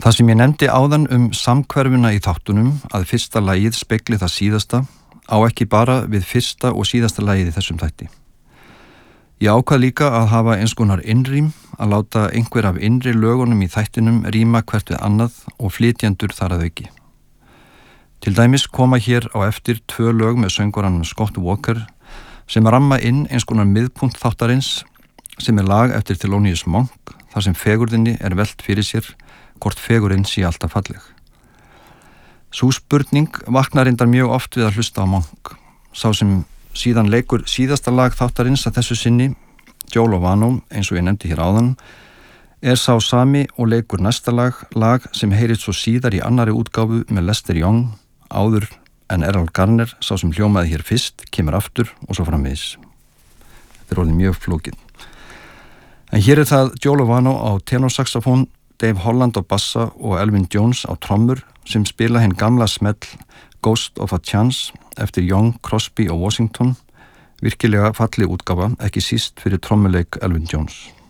Það sem ég nefndi áðan samhverfuna í þáttunum að fyrsta lagið spegli það síðasta á ekki bara við fyrsta og síðasta lagið í þessum þætti. Ég ákvað líka að hafa eins konar innrím, að láta einhver af innri lögunum í þættinum ríma hvert við annað og flytjendur þar að auki. Til dæmis koma hér á eftir 2 lög með söngvaranum Scott Walker sem ramma inn eins konar miðpunkt þáttarins sem lag eftir Thelonious Monk þar sem fegurðinni velt fyrir sér hvort fegurinn sé alltaf falleg. Sú spurning vaknar reyndar mjög oft við að hlusta á Monk. Sá sem síðan leikur síðasta lag þáttarins að þessu sinni, Joe Lovano, eins og ég nefndi hér áðan, sá sami og leikur næsta lag sem heyrist svo síðar í annari útgáfu með Lester Young, áður en Errol Garner, sá sem hljómaði hér fyrst, kemur aftur og svo framvegis. Þetta orðið mjög flókið. En hér það Joe Lovano á tenorsaxofón, Dave Holland á bassa og Elvin Jones á trommur sem spila hinn gamla smell Ghost of a Chance eftir Young, Crosby og Washington, virkilega falleg útgáfa, ekki síst fyrir trommuleik Elvin Jones.